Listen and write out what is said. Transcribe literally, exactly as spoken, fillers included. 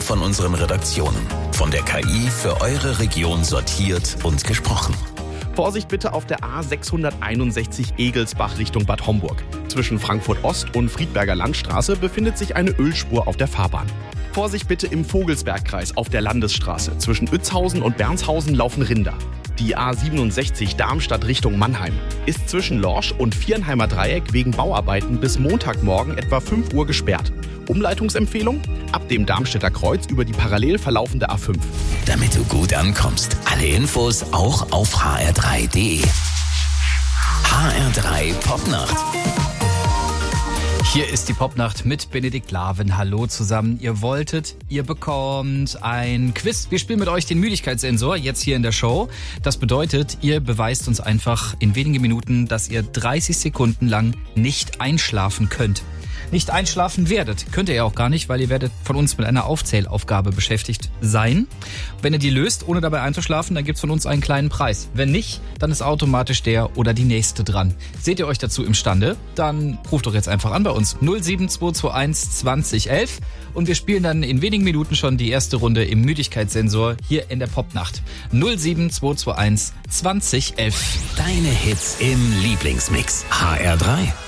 von unseren Redaktionen. Von der K I für eure Region sortiert und gesprochen. Vorsicht bitte auf der A sechshunderteinundsechzig Egelsbach Richtung Bad Homburg. Zwischen Frankfurt Ost und Friedberger Landstraße befindet sich eine Ölspur auf der Fahrbahn. Vorsicht bitte im Vogelsbergkreis auf der Landesstraße. Zwischen Uetzhausen und Bernshausen laufen Rinder. Die A siebenundsechzig Darmstadt Richtung Mannheim ist zwischen Lorsch und Viernheimer Dreieck wegen Bauarbeiten bis Montagmorgen etwa fünf Uhr gesperrt. Umleitungsempfehlung? Ab dem Darmstädter Kreuz über die parallel verlaufende A fünf. Damit du gut ankommst. Alle Infos auch auf h r drei punkt d e. H R drei Popnacht. Hier ist die Popnacht mit Benedikt Laven. Hallo zusammen. Ihr wolltet, ihr bekommt ein Quiz. Wir spielen mit euch den Müdigkeitssensor jetzt hier in der Show. Das bedeutet, ihr beweist uns einfach in wenigen Minuten, dass ihr dreißig Sekunden lang nicht einschlafen könnt. Nicht einschlafen werdet. Könnt ihr ja auch gar nicht, weil ihr werdet von uns mit einer Aufzählaufgabe beschäftigt sein. Wenn ihr die löst, ohne dabei einzuschlafen, dann gibt's von uns einen kleinen Preis. Wenn nicht, dann ist automatisch der oder die nächste dran. Seht ihr euch dazu imstande? Dann ruft doch jetzt einfach an bei uns. null sieben zwei zwei eins zwanzig elf und wir spielen dann in wenigen Minuten schon die erste Runde im Müdigkeitssensor hier in der Popnacht. null sieben zwei zwei eins zwanzig elf. Deine Hits im Lieblingsmix. H R drei.